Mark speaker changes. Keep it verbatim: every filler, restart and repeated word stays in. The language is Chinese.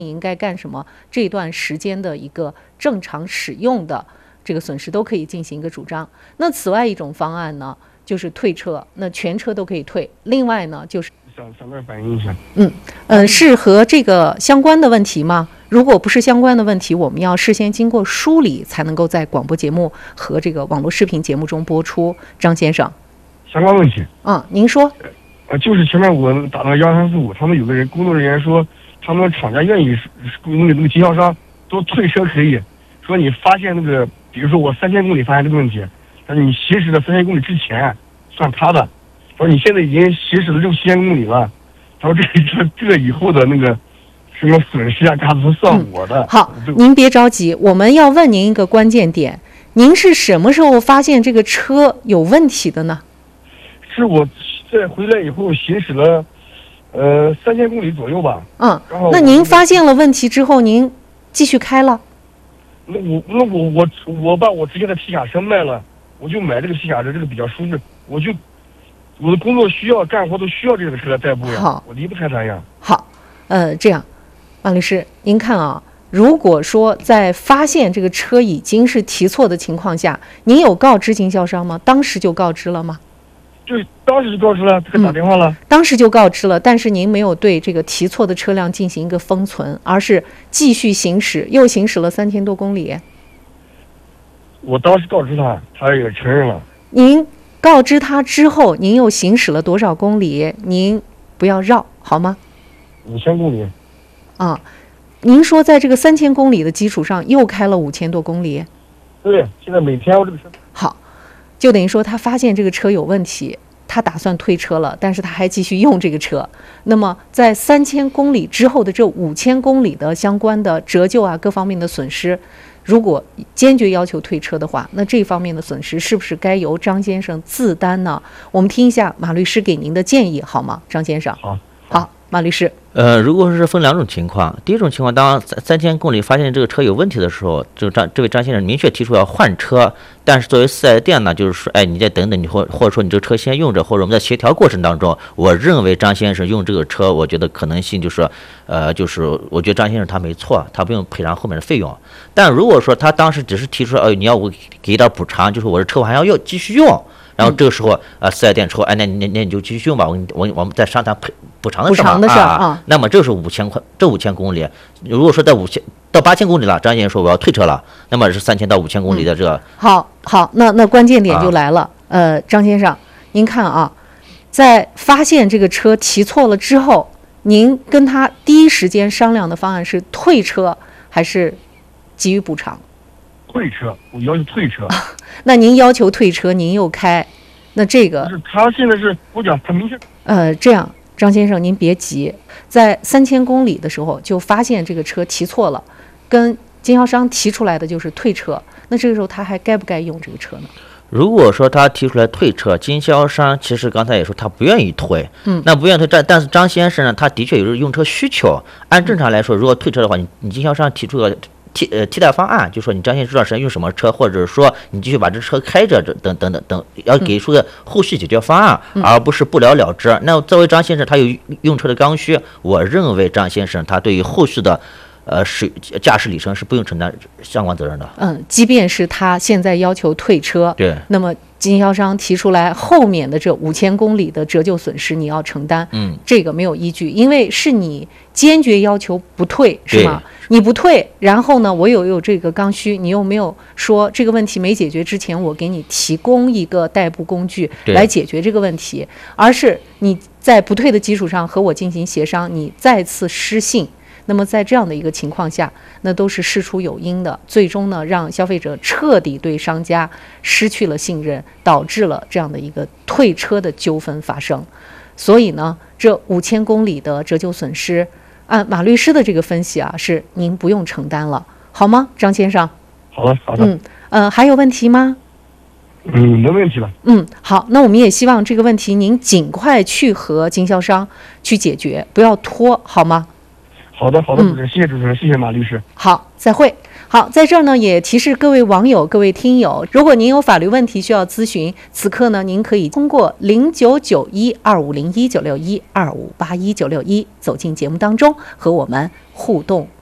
Speaker 1: 应该干什么，这段时间的一个正常使用的这个损失都可以进行一个主张。那此外一种方案呢，就是退车，那全车都可以退。另外呢，就是
Speaker 2: 想想那儿反映一下。
Speaker 1: 嗯呃，是和这个相关的问题吗？如果不是相关的问题，我们要事先经过梳理，才能够在广播节目和这个网络视频节目中播出。张先生，
Speaker 2: 相关问题。
Speaker 1: 嗯，您说。
Speaker 2: 呃，就是前面我打了幺三四五，他们有个人工作人员说，他们厂家愿意那个那个经销商都退车可以，说你发现那个，比如说我三千公里发现这个问题，但是你行驶了三千公里之前算他的，说你现在已经行驶了六七千公里了，他说这这这个以后的那个什么损失啊，嘎子算我的。
Speaker 1: 嗯、好，您别着急，我们要问您一个关键点，您是什么时候发现这个车有问题的呢？
Speaker 2: 是我在回来以后行驶了。呃，三千公里左右吧。
Speaker 1: 嗯，那您发现了问题之后，您继续开了？
Speaker 2: 那我那我我我把我之前的皮卡车卖了，我就买这个皮卡车，这个比较舒适。我就我的工作需要，干活都需要这个车代步呀。
Speaker 1: 好，
Speaker 2: 我离不开它呀。
Speaker 1: 好，呃，这样，马律师，您看啊，如果说在发现这个车已经是提错的情况下，您有告知经销商吗？当时就告知了吗？
Speaker 2: 就当时就告知了，这个打电话了、嗯。
Speaker 1: 当时就告知了，但是您没有对这个提错的车辆进行一个封存，而是继续行驶，又行驶了三千多公里。
Speaker 2: 我当时告知他，他也承认了。
Speaker 1: 您告知他之后，您又行驶了多少公里？您不要绕好吗？
Speaker 2: 五千公里。
Speaker 1: 啊，您说在这个三千公里的基础上又开了五千多公里？
Speaker 2: 对，现在每天我这个车。
Speaker 1: 好。就等于说他发现这个车有问题，他打算退车了，但是他还继续用这个车。那么在三千公里之后的这五千公里的相关的折旧啊，各方面的损失，如果坚决要求退车的话，那这方面的损失是不是该由张先生自担呢？我们听一下马律师给您的建议好吗？张先生。
Speaker 2: 好。
Speaker 1: 好，马律师。
Speaker 3: 呃，如果是分两种情况，第一种情况，当三三千公里发现这个车有问题的时候，这个张这位张先生明确提出要换车，但是作为四 S 店呢，就是说，哎，你再等等，你或或者说你这个车先用着，或者我们在协调过程当中，我认为张先生用这个车，我觉得可能性就是，呃，就是我觉得张先生他没错，他不用赔偿后面的费用。但如果说他当时只是提出，哎，你要我给一点补偿，就是我这车我还要用继续用。然后这个时候，呃，四 S 店说，哎，那那那你就继续用吧，我我我们再商谈赔补偿的事嘛啊。
Speaker 1: 啊
Speaker 3: 那么这是五千块，这五千公里，如果说在五千到八千公里了，张先生说我要退车了，那么是三千到五千公里的这个。嗯、
Speaker 1: 好，好，那那关键点就来了，啊、呃，张先生，您看啊，在发现这个车提错了之后，您跟他第一时间商量的方案是退车还是给予补偿？
Speaker 2: 退车，我要求退车。
Speaker 1: 那您要求退车，您又开，那这个
Speaker 2: 是他现在是我讲他明确
Speaker 1: 呃这样，张先生您别急，在三千公里的时候就发现这个车提错了，跟经销商提出来的就是退车，那这个时候他还该不该用这个车呢？
Speaker 3: 如果说他提出来退车，经销商其实刚才也说他不愿意退，
Speaker 1: 嗯，
Speaker 3: 那不愿意退，但但是张先生呢，他的确有用车需求，按正常来说，如果退车的话，你你经销商提出个替呃替代方案，就说你张先生这段时间用什么车，或者说你继续把这车开着，等等等等，要给出个后续解决方案，
Speaker 1: 嗯、
Speaker 3: 而不是不了了之。那作为张先生，他有用车的刚需，我认为张先生他对于后续的呃使驾驶里程是不用承担相关责任的。
Speaker 1: 嗯，即便是他现在要求退车，
Speaker 3: 对，
Speaker 1: 那么经销商提出来后面的这五千公里的折旧损失你要承担，
Speaker 3: 嗯，
Speaker 1: 这个没有依据，因为是你坚决要求不退，是吗？你不退，然后呢，我有有这个刚需，你又没有说这个问题没解决之前，我给你提供一个代步工具来解决这个问题，而是你在不退的基础上和我进行协商，你再次失信。那么在这样的一个情况下，那都是事出有因的，最终呢，让消费者彻底对商家失去了信任，导致了这样的一个退车的纠纷发生。所以呢，这五千公里的折旧损失，按马律师的这个分析啊，是您不用承担了，好吗，张先生？
Speaker 2: 好的，好的。
Speaker 1: 嗯，呃，还有问题吗？
Speaker 2: 嗯，没问题了。
Speaker 1: 嗯，好，那我们也希望这个问题您尽快去和经销商去解决，不要拖，好吗？
Speaker 2: 好的，好的，主持人，谢谢主持人，谢谢马律师。
Speaker 1: 好，再会。 好，在这儿呢也提示各位网友、各位听友，如果您有法律问题需要咨询，此刻呢您可以通过零九九一二五零一九六一二五八一九六一走进节目当中和我们互动